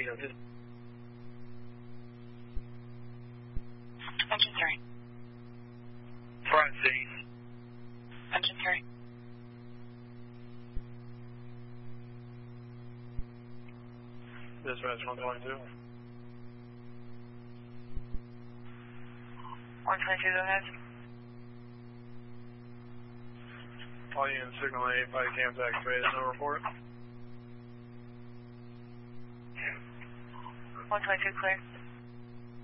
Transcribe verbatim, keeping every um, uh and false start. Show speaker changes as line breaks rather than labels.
Reno. Just
Engine three.
Front City.
Engine three.
Dispatch one twenty-two.
one twenty-two, go ahead.
All units, signal eight, body cams activated, no report.
one twenty-two, clear.